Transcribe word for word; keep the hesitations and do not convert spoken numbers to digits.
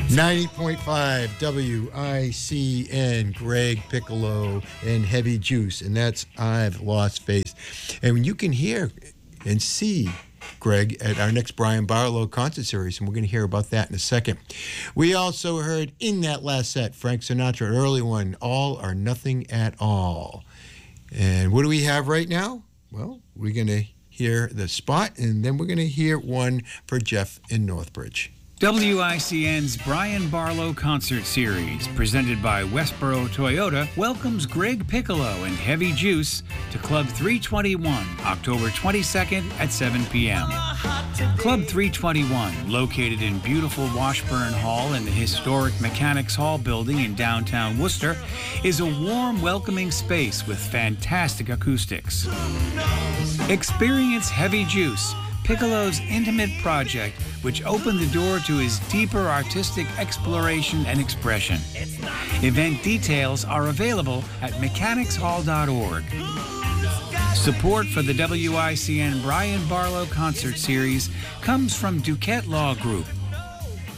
ninety point five W I C N, Greg Piccolo and Heavy Juice, and that's I've Lost Faith. And you can hear and see Greg at our next Brian Barlow concert series, and we're going to hear about that in a second. We also heard in that last set, Frank Sinatra, an early one, All or Nothing at All. And what do we have right now? Well, we're going to hear The Spot, and then we're going to hear one for Jeff in Northbridge. W I C N's Brian Barlow Concert Series, presented by Westboro Toyota, welcomes Greg Piccolo and Heavy Juice to Club three twenty-one, October twenty-second at seven p.m. Club three twenty-one, located in beautiful Washburn Hall in the historic Mechanics Hall building in downtown Worcester, is a warm, welcoming space with fantastic acoustics. Experience Heavy Juice, Piccolo's intimate project, which opened the door to his deeper artistic exploration and expression. Event details are available at mechanics hall dot org. Support for the W I C N Brian Barlow Concert Series comes from Duquette Law Group,